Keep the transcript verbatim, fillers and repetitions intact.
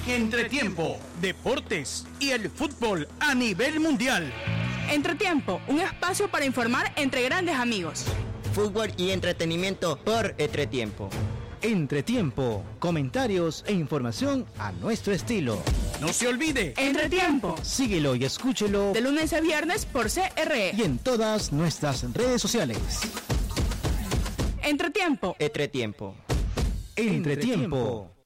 Entretiempo, deportes y el fútbol a nivel mundial. Entretiempo, un espacio para informar entre grandes amigos. Fútbol y entretenimiento por Entretiempo. Entretiempo, comentarios e información a nuestro estilo. No se olvide, Entretiempo. Síguelo y escúchelo De lunes a viernes por C R E. y en todas nuestras redes sociales. Entretiempo. Entretiempo. Entretiempo.